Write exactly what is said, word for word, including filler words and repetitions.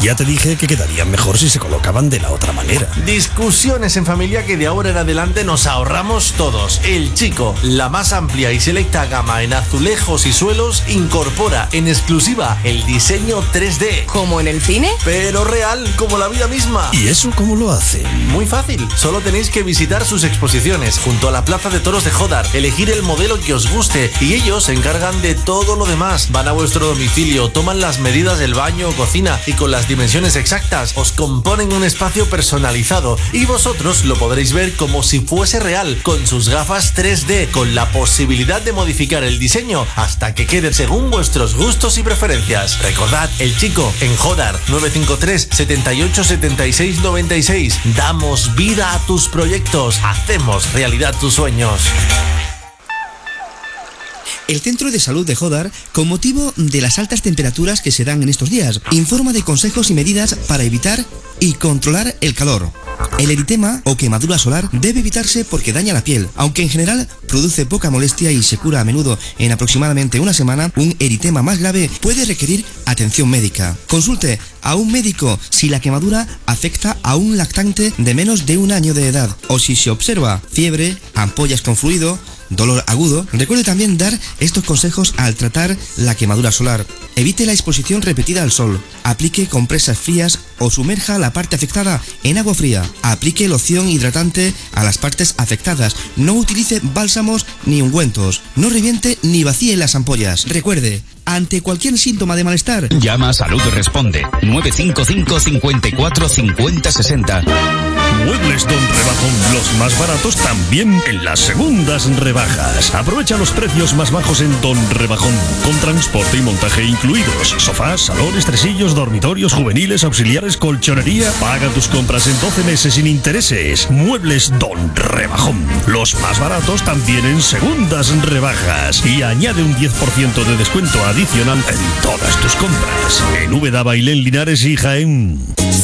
Ya te dije que quedarían mejor si se colocaban de la otra manera. Discusiones en familia que de ahora en adelante nos ahorramos todos. El Chico, la más amplia y selecta gama en azulejos y suelos, incorpora en exclusiva el diseño tres D. ¿Como en el cine? Pero real, como la vida misma. ¿Y eso cómo lo hacen? Muy fácil, solo tenéis que visitar sus exposiciones junto a la Plaza de Toros de Jódar, elegir el modelo que os guste y ellos se encargan de todo lo demás. Van a vuestro domicilio, toman las medidas del baño o cocina y con las dimensiones exactas os componen un espacio personalizado y vosotros lo podréis ver como si fuese real con sus gafas tres D, con la posibilidad de modificar el diseño hasta que quede según vuestros gustos y preferencias. Recordad, El Chico en Jódar, nueve cinco tres, siete ocho siete seis nueve seis. Damos vida a tus proyectos, hacemos realidad tus sueños. El Centro de Salud de Jódar, con motivo de las altas temperaturas que se dan en estos días, informa de consejos y medidas para evitar y controlar el calor. El eritema o quemadura solar debe evitarse porque daña la piel. Aunque en general produce poca molestia y se cura a menudo en aproximadamente una semana, un eritema más grave puede requerir atención médica. Consulte a un médico si la quemadura afecta a un lactante de menos de un año de edad o si se observa fiebre, ampollas con fluido, dolor agudo. Recuerde también dar estos consejos al tratar la quemadura solar. Evite la exposición repetida al sol. Aplique compresas frías o sumerja la parte afectada en agua fría. Aplique loción hidratante a las partes afectadas. No utilice bálsamos ni ungüentos. No reviente ni vacíe las ampollas. Recuerde, ante cualquier síntoma de malestar, llama a Salud Responde nueve cinco cinco, cinco cuatro, cinco cero seis cero. Muebles Don Rebajón, los más baratos también en las segundas rebajas. Aprovecha los precios más bajos en Don Rebajón, con transporte y montaje incluidos. Sofás, salones, tresillos, dormitorios, juveniles, auxiliares, colchonería. Paga tus compras en doce meses sin intereses. Muebles Don Rebajón, los más baratos también en segundas rebajas. Y añade un diez por ciento de descuento adicional en todas tus compras. En Úbeda, Bailén, Linares y Jaén.